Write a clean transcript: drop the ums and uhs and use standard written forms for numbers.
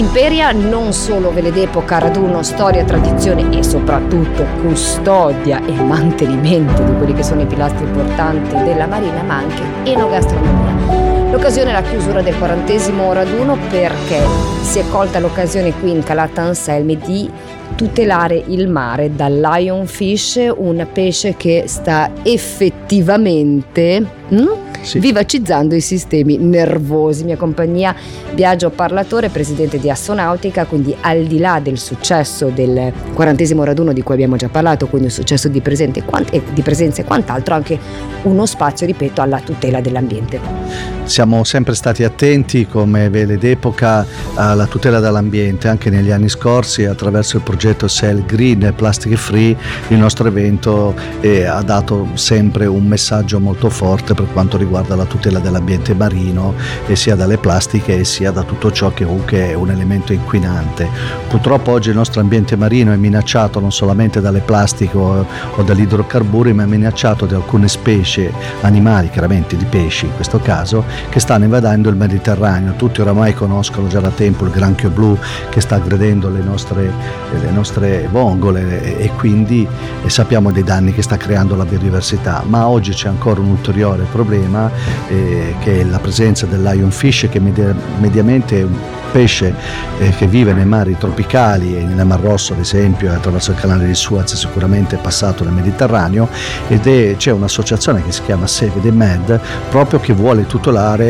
Imperia non solo vele d'epoca, raduno, storia, tradizione e soprattutto custodia e mantenimento di quelli che sono i pilastri importanti della marina, ma anche enogastronomia. L'occasione è la chiusura del 40° raduno, perché si è colta l'occasione qui in Calata Anselmi di tutelare il mare dal lionfish, un pesce che sta effettivamente vivacizzando i sistemi nervosi. Mia compagnia Biagio Parlatore, presidente di Assonautica, quindi al di là del successo del 40° raduno di cui abbiamo già parlato, quindi un successo di presenza e quant'altro, anche uno spazio, ripeto, alla tutela dell'ambiente. Siamo sempre stati attenti come Vele d'Epoca alla tutela dell'ambiente. Anche negli anni scorsi, attraverso il progetto Sail Green e Plastic Free, il nostro evento ha dato sempre un messaggio molto forte per quanto riguarda la tutela dell'ambiente marino, sia dalle plastiche sia da tutto ciò che comunque è un elemento inquinante. Purtroppo oggi il nostro ambiente marino è minacciato non solamente dalle plastiche o dagli idrocarburi, ma è minacciato da alcune specie animali, chiaramente di pesci in questo caso, che stanno invadendo il Mediterraneo. Tutti oramai conoscono già da tempo il granchio blu che sta aggredendo le nostre vongole e quindi sappiamo dei danni che sta creando la biodiversità. Ma oggi c'è ancora un ulteriore problema, che è la presenza del lionfish, che mediamente è un pesce che vive nei mari tropicali e nel Mar Rosso, ad esempio, attraverso il canale di Suez sicuramente è passato nel Mediterraneo, ed c'è un'associazione che si chiama Save the Med proprio che vuole tutelare